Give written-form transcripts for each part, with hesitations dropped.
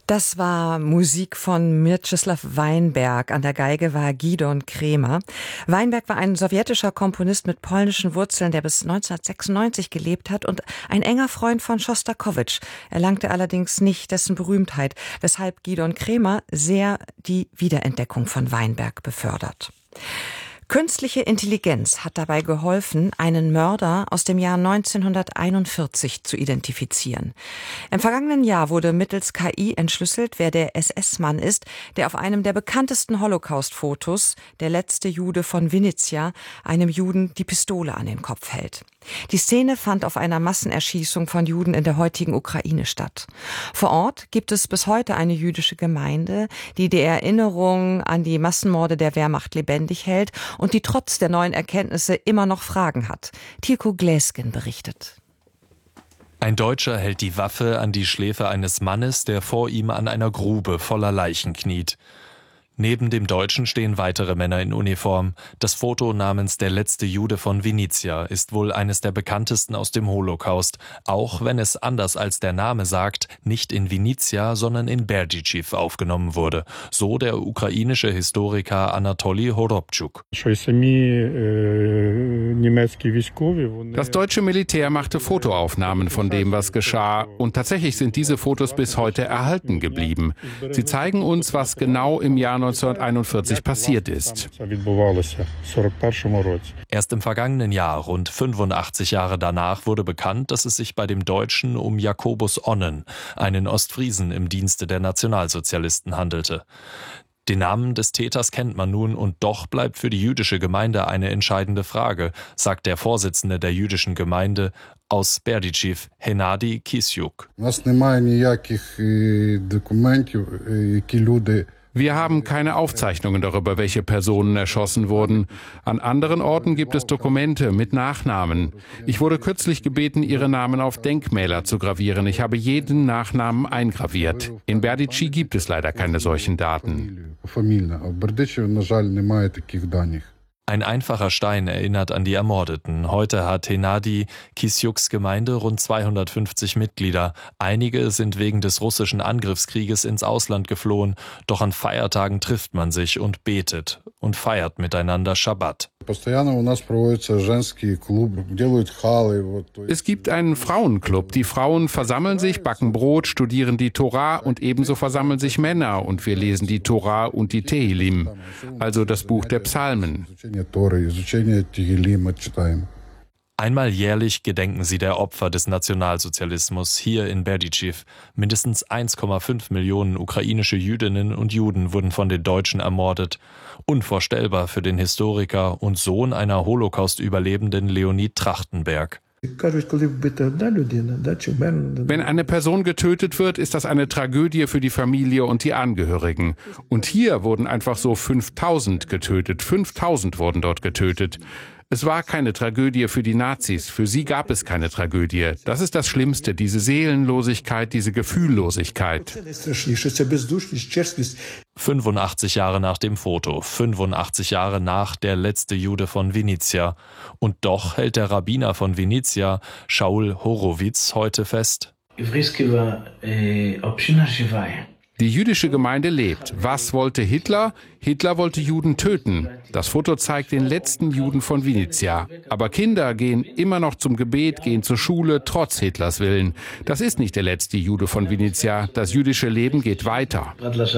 Das war Musik von Mieczysław Weinberg. An der Geige war Gidon Kremer. Weinberg war ein sowjetischer Komponist mit polnischen Wurzeln, der bis 1996 gelebt hat und ein enger Freund von Schostakowitsch. Erlangte allerdings nicht dessen Berühmtheit, weshalb Gidon Kremer sehr die Wiederentdeckung von Weinberg befördert. Künstliche Intelligenz hat dabei geholfen, einen Mörder aus dem Jahr 1941 zu identifizieren. Im vergangenen Jahr wurde mittels KI entschlüsselt, wer der SS-Mann ist, der auf einem der bekanntesten Holocaust-Fotos, der letzte Jude von Vinnytsia, einem Juden die Pistole an den Kopf hält. Die Szene fand auf einer Massenerschießung von Juden in der heutigen Ukraine statt. Vor Ort gibt es bis heute eine jüdische Gemeinde, die die Erinnerung an die Massenmorde der Wehrmacht lebendig hält und die trotz der neuen Erkenntnisse immer noch Fragen hat. Tilko Gläsken berichtet. Ein Deutscher hält die Waffe an die Schläfe eines Mannes, der vor ihm an einer Grube voller Leichen kniet. Neben dem Deutschen stehen weitere Männer in Uniform. Das Foto namens Der letzte Jude von Vinnytsia ist wohl eines der bekanntesten aus dem Holocaust, auch wenn es anders als der Name sagt, nicht in Vinnytsia, sondern in Berdychiv aufgenommen wurde. So der ukrainische Historiker Anatoli Horobtschuk. Das deutsche Militär machte Fotoaufnahmen von dem, was geschah, und tatsächlich sind diese Fotos bis heute erhalten geblieben. Sie zeigen uns, was genau im Jahr 1941 passiert ist. Erst im vergangenen Jahr, rund 85 Jahre danach, wurde bekannt, dass es sich bei dem Deutschen um Jakobus Onnen, einen Ostfriesen im Dienste der Nationalsozialisten, handelte. Den Namen des Täters kennt man nun und doch bleibt für die jüdische Gemeinde eine entscheidende Frage, sagt der Vorsitzende der jüdischen Gemeinde aus Berdychiv, Hennady Kisyuk. Wir haben keine Aufzeichnungen darüber, welche Personen erschossen wurden. An anderen Orten gibt es Dokumente mit Nachnamen. Ich wurde kürzlich gebeten, ihre Namen auf Denkmäler zu gravieren. Ich habe jeden Nachnamen eingraviert. In Berdychiv gibt es leider keine solchen Daten. Ein einfacher Stein erinnert an die Ermordeten. Heute hat Hennady Kisyuks Gemeinde rund 250 Mitglieder. Einige sind wegen des russischen Angriffskrieges ins Ausland geflohen. Doch an Feiertagen trifft man sich und betet und feiert miteinander Schabbat. Es gibt einen Frauenclub. Die Frauen versammeln sich, backen Brot, studieren die Tora und ebenso versammeln sich Männer und wir lesen die Tora und die Tehilim, also das Buch der Psalmen. Einmal jährlich gedenken sie der Opfer des Nationalsozialismus hier in Berdychiv. Mindestens 1,5 Millionen ukrainische Jüdinnen und Juden wurden von den Deutschen ermordet. Unvorstellbar für den Historiker und Sohn einer Holocaust-Überlebenden Leonid Trachtenberg. Wenn eine Person getötet wird, ist das eine Tragödie für die Familie und die Angehörigen. Und hier wurden einfach so 5000 getötet. 5000 wurden dort getötet. Es war keine Tragödie für die Nazis. Für sie gab es keine Tragödie. Das ist das Schlimmste, diese Seelenlosigkeit, diese Gefühllosigkeit. 85 Jahre nach dem Foto, 85 Jahre nach Der letzte Jude von Vinnytsia. Und doch hält der Rabbiner von Vinnytsia, Shaul Horowitz, heute fest: Die jüdische Gemeinde lebt. Was wollte Hitler? Hitler wollte Juden töten. Das Foto zeigt den letzten Juden von Vinnytsia. Aber Kinder gehen immer noch zum Gebet, gehen zur Schule, trotz Hitlers Willen. Das ist nicht der letzte Jude von Vinnytsia. Das jüdische Leben geht weiter.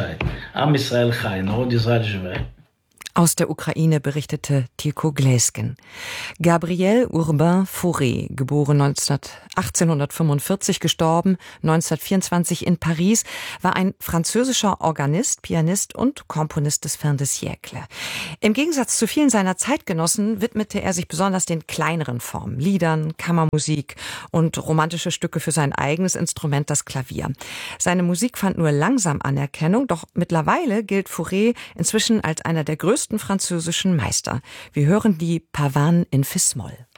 Aus der Ukraine berichtete Tilko Gläsken. Gabriel Urbain Fauré, geboren 1845, gestorben 1924 in Paris, war ein französischer Organist, Pianist und Komponist des Fin de siècle. Im Gegensatz zu vielen seiner Zeitgenossen widmete er sich besonders den kleineren Formen, Liedern, Kammermusik und romantische Stücke für sein eigenes Instrument, das Klavier. Seine Musik fand nur langsam Anerkennung, doch mittlerweile gilt Fauré inzwischen als einer der größten französischen Meister. Wir hören die Pavane in Fis-Moll.